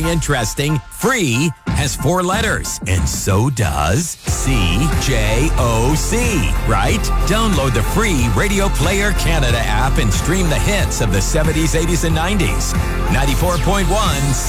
interesting. Free has 4 letters, and so does CJOC, right? Download the free Radio Player Canada app and stream the hits of the 70s, 80s, and 90s. 94.1